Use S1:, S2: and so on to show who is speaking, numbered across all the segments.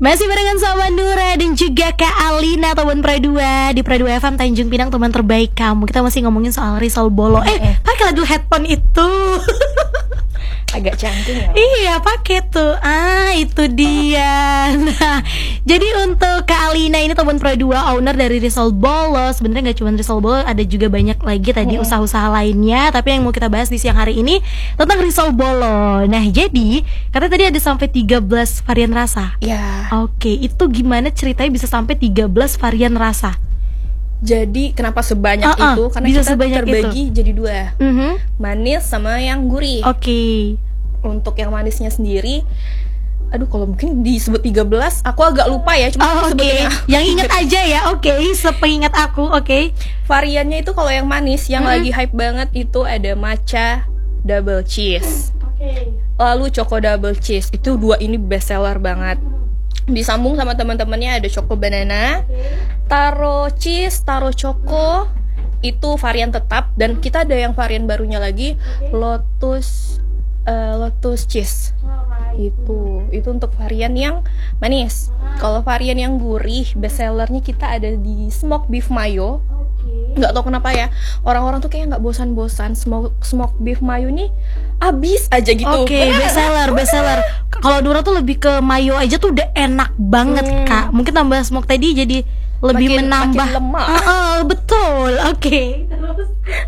S1: Masih barengan sama Nura dan juga Kak Alina, teman Pra2 di Pra2 FM Tanjung Pinang, teman terbaik kamu. Kita masih ngomongin soal Rizal Bolo. Pakai dulu headphone itu.
S2: Agak canggih ya.
S1: Iya, pakai tuh. Itu dia. Nah, jadi untuk Kak Alina ini teman Pra2, owner dari Rizal Bolo. Sebenarnya nggak cuma Rizal Bolo, ada juga banyak lagi tadi usaha-usaha lainnya. Tapi yang mau kita bahas di siang hari ini tentang Rizal Bolo. Nah, jadi katanya tadi ada sampai 13 varian rasa.
S2: Ya.
S1: Oke, itu gimana ceritanya bisa sampai 13 varian rasa?
S2: Jadi kenapa sebanyak itu? Karena
S1: bisa
S2: kita terbagi jadi dua, manis sama yang gurih.
S1: Oke.
S2: Untuk yang manisnya sendiri, aduh kalau mungkin disebut 13, aku agak lupa ya. Cuma
S1: Oke. Yang ingat aja ya. Oke, sepeingat aku. Oke.
S2: Variannya itu kalau yang manis, yang lagi hype banget itu ada matcha double cheese. Lalu choco double cheese. Itu dua ini best seller banget. Disambung sama teman-temannya ada choco banana, taro cheese, taro choco, itu varian tetap. Dan kita ada yang varian barunya lagi, lotus cheese. Itu untuk varian yang manis. Kalau varian yang gurih, best sellernya kita ada di smoke beef mayo. Nggak tahu kenapa ya, orang-orang tuh kayak nggak bosan-bosan smoke beef mayo nih abis aja gitu.
S1: Oke, best seller. Kalau Nura tuh lebih ke mayo aja tuh udah enak banget, Kak. Mungkin tambah smoke tadi jadi lebih menambah
S2: makin lemak.
S1: Betul. Oke. Terus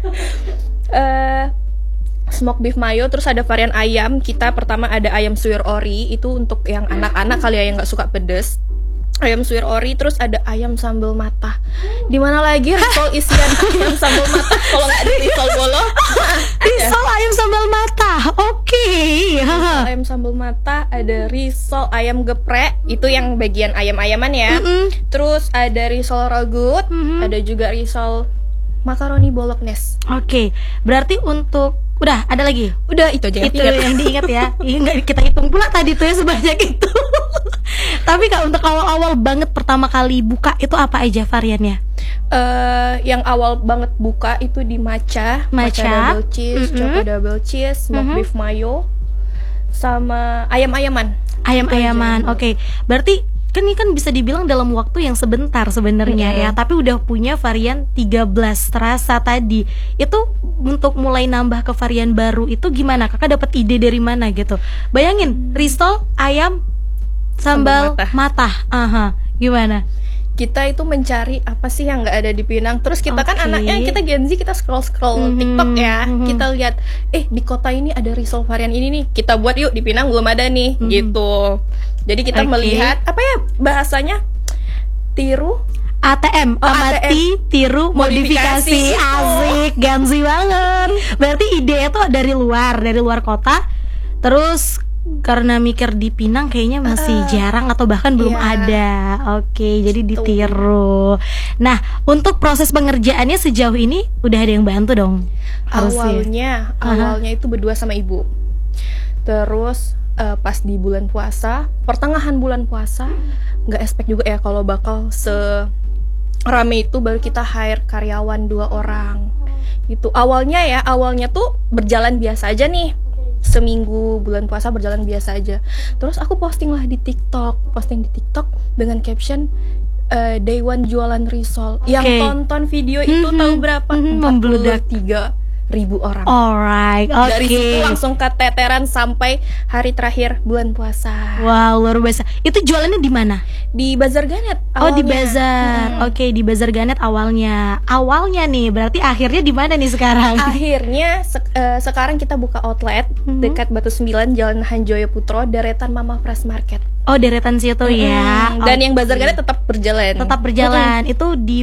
S2: smoke beef mayo, terus ada varian ayam. Kita pertama ada ayam suwir ori, itu untuk yang anak-anak kali ya yang nggak suka pedes. Ayam suwir ori, terus ada ayam sambal matah. Di mana lagi risol isian ayam sambal matah kalau nggak di Rizal Bolo?
S1: risol ayam sambal matah. Oke.
S2: Ayam sambal matah, ada risol ayam geprek, itu yang bagian ayam-ayaman ya. Terus ada risol ragut, ada juga risol makaroni bolognese.
S1: Oke, berarti untuk udah ada lagi?
S2: Udah, itu aja
S1: yang diingat ya. Nggak kita hitung pula tadi tuh ya sebanyak itu. Tapi Kak, untuk awal-awal banget pertama kali buka itu apa aja variannya?
S2: Yang awal banget buka itu di matcha double cheese, choco double cheese, smoke beef mayo, sama ayam-ayaman.
S1: Oke. Berarti kan ini kan bisa dibilang dalam waktu yang sebentar sebenarnya ya, tapi udah punya varian 13 rasa tadi. Itu untuk mulai nambah ke varian baru itu gimana? Kakak dapat ide dari mana gitu? Bayangin, risol ayam sambal matah. Gimana?
S2: Kita itu mencari apa sih yang nggak ada di Pinang. Terus kita kan anaknya, kita Gen Z, kita scroll TikTok ya. Kita lihat, di kota ini ada risol varian ini nih, kita buat yuk, di Pinang belum ada nih, gitu. Jadi kita melihat apa ya bahasanya, tiru
S1: ATM, amati, tiru, modifikasi. Asik, Gen Z banget. Berarti ide itu dari luar kota. Terus karena mikir di Pinang kayaknya masih jarang atau bahkan belum ada. Oke, jadi ditiru. Nah, untuk proses pengerjaannya sejauh ini udah ada yang bantu dong?
S2: Awalnya itu berdua sama ibu. Terus pas di bulan puasa, pertengahan bulan puasa, nggak expect juga ya kalau bakal serame itu. Baru kita hire karyawan 2 orang. Itu awalnya tuh berjalan biasa aja nih. Seminggu bulan puasa berjalan biasa aja. Terus aku posting di TikTok dengan caption day one jualan risol. Yang tonton video itu tahu berapa?
S1: Membludak
S2: 3.000 orang.
S1: Alright,
S2: Dari situ langsung keteteran sampai hari terakhir bulan puasa.
S1: Wow, luar biasa. Itu jualannya di mana?
S2: Di Bazar Ganet awalnya.
S1: Oh, di Bazar. Oke, di Bazar Ganet awalnya. Awalnya nih, berarti akhirnya di mana nih sekarang?
S2: Akhirnya sekarang kita buka outlet dekat Batu 9, Jalan Hanjoyo Putro, deretan Mama Fresh Market.
S1: Oh, deretan situ ya.
S2: Dan yang Bazar Ganet tetap berjalan.
S1: Itu di